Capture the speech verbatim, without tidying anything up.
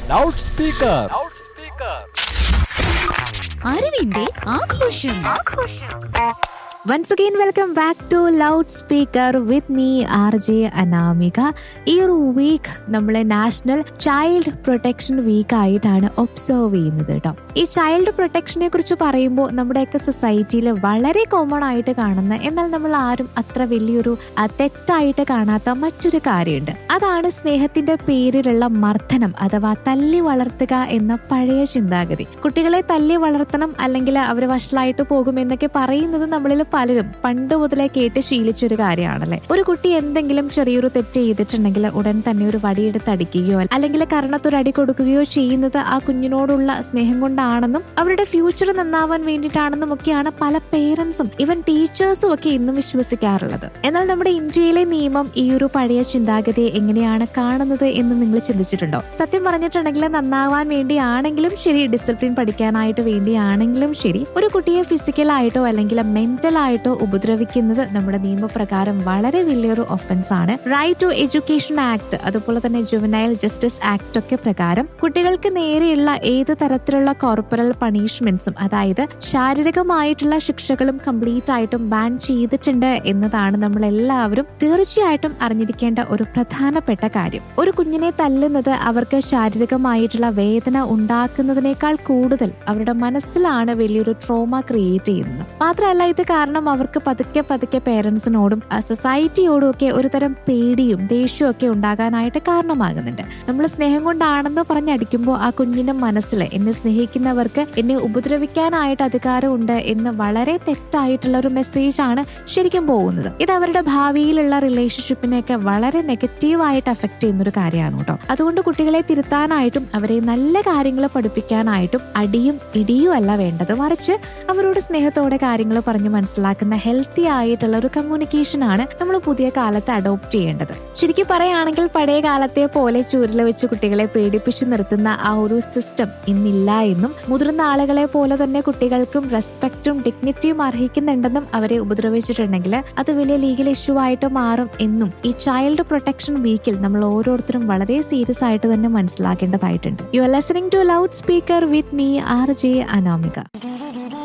Loud speaker. അറിവിന്റെ ആഘോഷം. Once again, welcome back to Loudspeaker with me, R J Anamika. ഈ ഒരു week നമ്മളെ നാഷണൽ ചൈൽഡ് പ്രൊട്ടക്ഷൻ വീക്ക് ആയിട്ടാണ് ഒബ്സർവ് ചെയ്യുന്നത് കേട്ടോ. ഈ ചൈൽഡ് പ്രൊട്ടക്ഷനെ കുറിച്ച് പറയുമ്പോൾ നമ്മുടെയൊക്കെ സൊസൈറ്റിയിൽ വളരെ കോമൺ ആയിട്ട് കാണുന്ന, എന്നാൽ നമ്മൾ ആരും അത്ര വലിയൊരു തെറ്റായിട്ട് കാണാത്ത മറ്റൊരു കാര്യമുണ്ട്. അതാണ് സ്നേഹത്തിന്റെ പേരിലുള്ള മർദ്ദനം അഥവാ തല്ലി വളർത്തുക എന്ന പഴയ ചിന്താഗതി. കുട്ടികളെ തല്ലി വളർത്തണം അല്ലെങ്കിൽ അവർ വഷളായിട്ട് പോകും എന്നൊക്കെ പറയുന്നത് നമ്മളിൽ പലരും പണ്ട് മുതലേ കേട്ട് ശീലിച്ചൊരു കാര്യമാണല്ലേ. ഒരു കുട്ടി എന്തെങ്കിലും ചെറിയൊരു തെറ്റ് ചെയ്തിട്ടുണ്ടെങ്കിൽ ഉടൻ തന്നെ ഒരു വടിയെടുത്ത് അടിക്കുകയോ അല്ലെങ്കിൽ കർണത്തൊരടി കൊടുക്കുകയോ ചെയ്യുന്നത് ആ കുഞ്ഞിനോടുള്ള സ്നേഹം കൊണ്ടാണെന്നും അവരുടെ ഫ്യൂച്ചർ നന്നാവാൻ വേണ്ടിയിട്ടാണെന്നും ഒക്കെയാണ് പല പേരൻസും ഈവൻ ടീച്ചേഴ്സും ഒക്കെ ഇന്നും വിശ്വസിക്കാറുള്ളത്. എന്നാൽ നമ്മുടെ ഇന്ത്യയിലെ നിയമം ഈ ഒരു പഴയ ചിന്താഗതിയെ എങ്ങനെയാണ് കാണുന്നത് എന്ന് നിങ്ങൾ ചിന്തിച്ചിട്ടുണ്ടോ? സത്യം പറഞ്ഞിട്ടുണ്ടെങ്കിൽ നന്നാവാൻ വേണ്ടിയാണെങ്കിലും ശരി, ഡിസിപ്ലിൻ പഠിക്കാനായിട്ട് വേണ്ടിയാണെങ്കിലും ശരി, ഒരു കുട്ടിയെ ഫിസിക്കലായിട്ടോ അല്ലെങ്കിൽ മെന്റൽ ആയിട്ടോ ഉപദ്രവിക്കുന്നത് നമ്മുടെ നിയമപ്രകാരം വളരെ വലിയൊരു ഒഫൻസ് ആണ്. റൈറ്റ് ടു എഡ്യൂക്കേഷൻ ആക്ട് അതുപോലെ തന്നെ ജുവനൈൽ ജസ്റ്റിസ് ആക്ട് ഒക്കെ പ്രകാരം കുട്ടികൾക്ക് നേരെയുള്ള ഏത് തരത്തിലുള്ള കോർപ്പറൽ പണിഷ്മെന്റ്സും, അതായത് ശാരീരികമായിട്ടുള്ള ശിക്ഷകളും കംപ്ലീറ്റ് ആയിട്ടും ബാൻ ചെയ്തിട്ടുണ്ട് എന്നതാണ് നമ്മൾ എല്ലാവരും തീർച്ചയായിട്ടും അറിഞ്ഞിരിക്കേണ്ട ഒരു പ്രധാനപ്പെട്ട കാര്യം. ഒരു കുഞ്ഞിനെ തല്ലുന്നത് അവർക്ക് ശാരീരികമായിട്ടുള്ള വേദന ഉണ്ടാക്കുന്നതിനേക്കാൾ കൂടുതൽ അവരുടെ മനസ്സിലാണ് വലിയൊരു ട്രോമ ക്രിയേറ്റ് ചെയ്യുന്നത്. മാത്രമല്ല, ഇത് കാരണം അവർക്ക് പതുക്കെ പതുക്കെ പേരൻസിനോടും സൊസൈറ്റിയോടും ഒക്കെ ഒരു തരം പേടിയും ദേഷ്യവും ഒക്കെ ഉണ്ടാകാനായിട്ട് കാരണമാകുന്നുണ്ട്. നമ്മൾ സ്നേഹം കൊണ്ടാണെന്ന് പറഞ്ഞടിക്കുമ്പോൾ ആ കുഞ്ഞിന്റെ മനസ്സിൽ എന്നെ സ്നേഹിക്കുന്നവർക്ക് എന്നെ ഉപദ്രവിക്കാനായിട്ട് അധികാരമുണ്ട് എന്ന് വളരെ തെറ്റായിട്ടുള്ള ഒരു മെസ്സേജ് ആണ് ശരിക്കും പോകുന്നത്. ഇത് അവരുടെ ഭാവിയിലുള്ള റിലേഷൻഷിപ്പിനെയൊക്കെ വളരെ നെഗറ്റീവായിട്ട് അഫക്ട് ചെയ്യുന്ന ഒരു കാര്യമാണ് കേട്ടോ. അതുകൊണ്ട് കുട്ടികളെ തിരുത്താനായിട്ടും അവരെ നല്ല കാര്യങ്ങൾ പഠിപ്പിക്കാനായിട്ടും അടിയും ഇടിയും അല്ല വേണ്ടത്, മറിച്ച് അവരോട് സ്നേഹത്തോടെ കാര്യങ്ങൾ പറഞ്ഞു മനസ്സിലാക്കുന്ന ഹെൽത്തി ആയിട്ടുള്ള ഒരു കമ്മ്യൂണിക്കേഷൻ ആണ് നമ്മൾ പുതിയ കാലത്ത് അഡോപ്റ്റ് ചെയ്യേണ്ടത്. ശരിക്കും പറയുകയാണെങ്കിൽ പഴയ കാലത്തെ പോലെ ചൂരിൽ വെച്ച് കുട്ടികളെ പേടിപ്പിച്ചു നിർത്തുന്ന ആ ഒരു സിസ്റ്റം ഇന്നില്ല എന്നും മുതിർന്ന ആളുകളെ പോലെ തന്നെ കുട്ടികൾക്കും റെസ്പെക്റ്റും ഡിഗ്നിറ്റിയും അർഹിക്കുന്നുണ്ടെന്നും അവരെ ഉപദ്രവിച്ചിട്ടുണ്ടെങ്കിൽ അത് വലിയ ലീഗൽ ഇഷ്യൂ ആയിട്ട് മാറും എന്നും ഈ ചൈൽഡ് പ്രൊട്ടക്ഷൻ വീക്കിൽ നമ്മൾ ഓരോരുത്തരും വളരെ സീരിയസ് ആയിട്ട് തന്നെ മനസ്സിലാക്കേണ്ടതായിട്ടുണ്ട്. You are listening to loud speaker with me, R J Anamika.